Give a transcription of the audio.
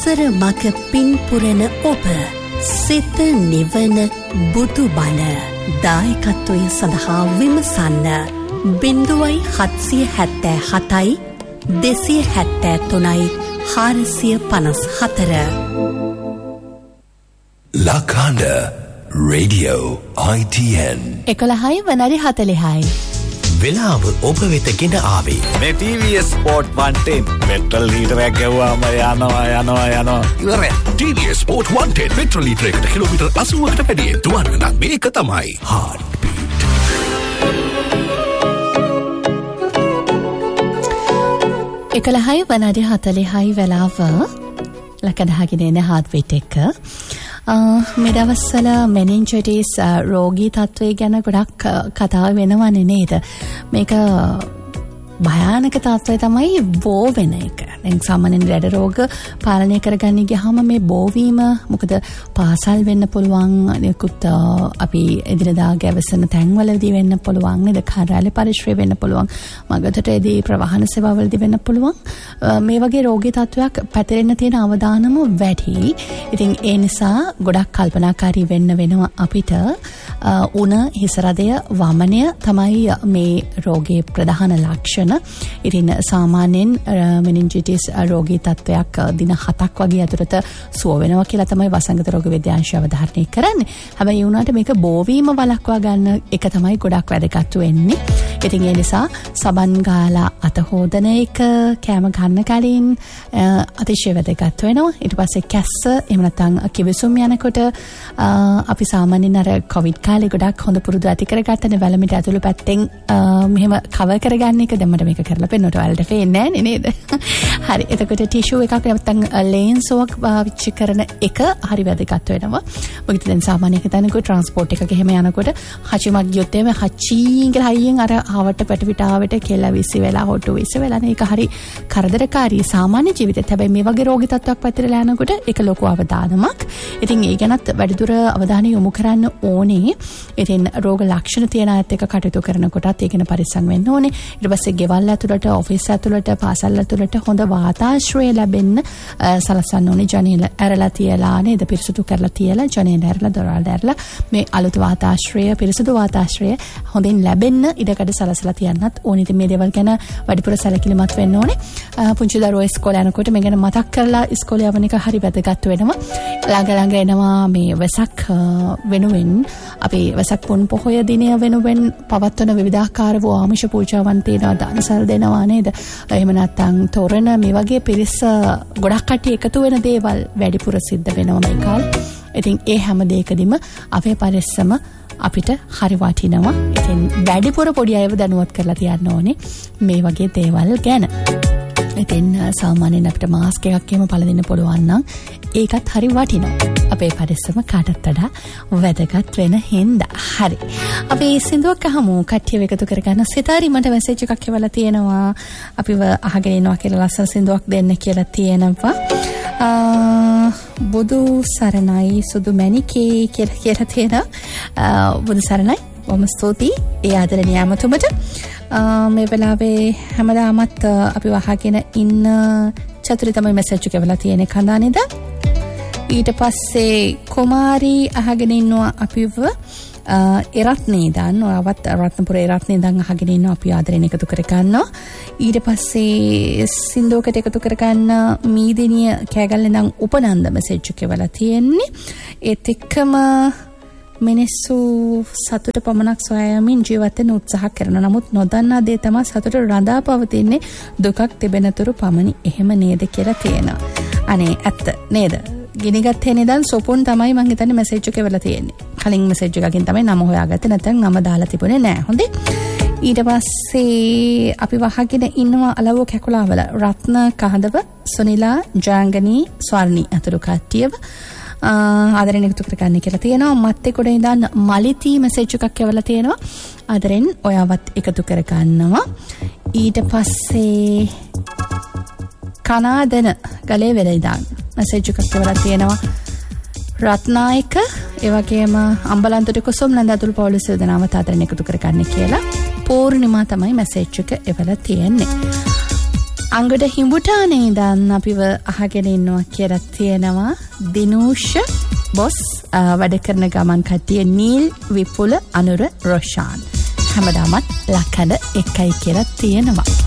සර මග පින් පුරන ඔබ සිත නිවන බුදු බණ දායකත්වය සඳහා විමසන්න 0777 273 454 Lakanda Radio ITN 11 වනරි 40යි වෙලාව ඔබ වෙත ගෙන ආවේ මේ TVS Sport 110 පෙට්‍රල් ලීටරයක් ගැව්වාම යනවා ඉවරයි TVS Sport 110 පෙට්‍රල් ලීටරයකට කිලෝමීටර් 80කට වැඩියෙන් දුවන්න නම් මේක තමයි Heartbeat 11 වනරි 40යි වෙලාව ලකඩහගෙන එන Heartbeat එක මේ දවස්වල මෙනින්ජයිටිස් රෝගී තත්ත්වය ගැන ගොඩක් කතා වෙනවනේ නේද මේක භයානක තත්ත්වය තමයි බෝ වෙන එක. දැන් සාමාන්‍යයෙන් ලෙඩ රෝග පාලනය කරගන්න ගියාම මේ බෝවීම මොකද පාසල් වෙන්න පුළුවන් නිකුත් අපි එදිනදා ගැවසෙන තැන්වලදී වෙන්න පුළුවන් නේද කාර්යාලේ පරිශ්‍රය වෙන්න පුළුවන් මගතටදී ප්‍රවාහන සේවාවලදී වෙන්න පුළුවන් මේ වගේ රෝගී තත්ත්වයක් පැතිරෙන්න තියෙන අවදානම වැඩි. ඉතින් ඒ නිසා ගොඩක් කල්පනාකාරී වෙන්න වෙනවා අපිට උණ හිසරදය වමනය තමයි මේ රෝගයේ ප්‍රධාන ලක්ෂණ. ඉතින් සාමාන්‍යයෙන් මෙනින්ජයිටිස් රෝගී තත්ත්වයක් දින 7ක් වගේ ඇතුළත සුව වෙනවා කියලා තමයි වසංගත රෝග විද්‍යාංශය අවධාරණය කරන්නේ. හැබැයි වුණාට මේක බෝවීම වළක්වා ගන්න එක තමයි ගොඩක් වැදගත් වෙන්නේ. ඉතින් ඒ නිසා සබන් ගාලා අත හොදන එක කැම ගන්න කලින් අතිශය වැදගත් වෙනවා. ඊට පස්සේ කැස්ස එහෙම නැත්නම් කිවිසුම් යනකොට අපි සාමාන්‍යයෙන් අර කොවිඩ් කාලේ ගොඩක් හොඳ පුරුදු ඇති කරගත්තනේ වැලමිට ඇතුළු පැත්තෙන් මෙහෙම කවර් කරගන්න එක දැන් මට මේක කරලා පෙන්නට ඔයාලට පේන්නේ නැහැ නේද? හරි. එතකොට ටිෂු එකක් නැත්නම් ලේන්සුවක් පාවිච්චි කරන එක හරි වැදගත් වෙනවා. මොකද දැන් සාමාන්‍යයෙන් හිතන්නකෝ ට්‍රාන්ස්පෝර්ට් එකක එහෙම යනකොට හචිමක් ගියොත් එමේ හචීන් කියලා හයියෙන් අර ආවට පැටවිටාවට කෙල විසි වෙලා හොටු විසි වෙලා මේක හරි කරදරකාරී සාමාන්‍ය ජීවිතේත්. හැබැයි මේ වගේ රෝගී තත්ත්වයක් පැතිරලා යනකොට ඒක ලොකු අවදානමක්. ඉතින් ඒ ගැනත් වැඩිදුර අවධානය යොමු කරන්න ඕනේ. ඉතින් රෝග ලක්ෂණ තියෙන අයත් එක්ක කටයුතු කරනකොටත් ඒක ගැන පරිස්සම් වෙන්න ඕනේ. ඊට පස්සේ ගෙවල් ඇතුළට ඔෆිස් ඇතුළට පාසල් ඇතුළට හොඳ වාතාශ්‍රය ලැබෙන්න සලසන්න ඕනේ. ජනේල ඇරලා තියලා නේද පිරිසුදු කරලා තියලා ජනේල ඇරලා දොරවල් ඇරලා මේ අලුත් වාතාශ්‍රය පිරිසුදු වාතාශ්‍රය හොඳින් ලැබෙන්න ඉඩකඩ සලසලා තියන්නත් ඕනේ. ඉතින් මේ දේවල් ගැන වැඩිපුර සැලකිලිමත් වෙන්න ඕනේ. පුංචි දරුවෝ ඉස්කෝලේ යනකොට මේ ගැන මතක් කරලා ඉස්කෝලේ යවන එක හරි වැදගත් වෙනවා. ළඟ එනවා මේ වෙසක් වෙනුවෙන් අපි වෙසක් පුන් පොහොය දිනය වෙනුවෙන් පවත්වන විවිධාකාර වූ ආමිෂ පූජාවන් තියෙනවා දානසල් දෙනවා නේද? එහෙම නැත්නම් තොරණ මේ වගේ පිරිස ගොඩක් කට්ටිය එකතු වෙන දේවල් වැඩිපුර සිද්ධ වෙනවා මේ කාලේ. ඉතින් ඒ හැම දෙයකදීම අපේ පරිස්සම අපිට හරි වටිනවා. ඉතින් වැඩිපුර පොඩි අයව දැනුවත් කරලා තියන්න ඕනේ මේ වගේ දේවල් ගැන. ඉතින් සාමාන්‍යයෙන් අපිට මාස්ක් එකක් එහෙම පළඳින්න පුළුවන් නම් ඒකත් හරි වටිනවා. අපේ පරිස්සම කාටත් වඩා වැදගත් වෙන හින්දා. හරි. අපි සින්දුවක් අහමු. කට්ටිය එකතු කරගන්න. සිතාරි මට මැසේජ් එකක් එවලා තියෙනවා. අපිව අහගෙන ඉන්නවා කියලා ලස්සන සින්දුවක් දෙන්න කියලා තියෙනවා. බුදු සරණයි සුදු මැණිකේ කියලා තියෙනවා. බුදු සරණයි. බොහොම ස්තුතියි. ඒ ආදරණීය අමතුමට මේ වෙලාවේ හැමදාමත් අපි වහගෙන ඉන්න චතුරි තමයි මැසේජ් එක එවලා තියෙන්නේ කඳානේද? ඊට පස්සේ කුමාරී අහගෙන ඉන්නවා අපිව එරත්නේදන් ඔයවත් රත්නපුර එරත්නේදන් අහගෙන ඉන්නවා අපි ආදරෙන් එකතු කර ගන්නවා. ඊට පස්සේ සින්දුවකට එකතු කර ගන්න මීදිනිය කෑගල්ලේ නම් උපනන්ද මැසේජ් එක එවලා තියෙන්නේ. ඒත් එක්කම මිනිස්සු සතුට පමණක් සොයාමින් ජීවත් වෙන්න උත්සාහ කරන නමුත් නොදන්නා දේ තමයි සතුට රඳා පවතින්නේ දුකක් තිබෙනතුරු පමණි. එහෙම නේද කියලා තියෙනවා. අනේ ඇත්ත නේද? ගිනිගත්තේ නේදන් සොපුන් තමයි මං හිතන්නේ මැසේජ් එක එවලා තියෙන්නේ. කලින් මැසේජ් එකකින් තමයි නම හොයාගත්තේ නැත්නම් නම දාලා තිබුණේ නෑ. හොඳේ. ඊට පස්සේ අපි වහගෙන ඉන්නවා අලවෝ කැකුලාවල රත්න කහදව සුනිලා ජාංගනී ස්වර්ණී අතුරු කට්ටියව ආදරෙන් එකතු කරගන්න කියලා තියෙනවා. මත්තේ කොට ඉඳන් මලිතී මැසේජ් එකක් එවලා තියෙනවා. ආදරෙන් ඔයාවත් එකතු කරගන්නවා. ඊට පස්සේ කනාදන ගලේ වෙල ඉඳන් මැසේජ් එකක් එවලා තියෙනවා. රත්නායක ඒ වගේම අම්බලන්තොට කුසුම් නන්දතුල් පෞලුස් යෝජනාවත් ආදරෙන් එකතු කරගන්න කියලා පූර්ණිමා තමයි මැසේජ් එක එවලා තියෙන්නේ. අංගොඩ හිඹුටානේ ඉඳන් අපිව අහගෙන ඉන්නවා කියලා තියෙනවා දිනූෂ බොස් වැඩ කරන ගමන් කට්ටිය නීල් විපුල අනුර රොෂාන් හැමදාමත් ලකඩ එකයි කියලා තියෙනවා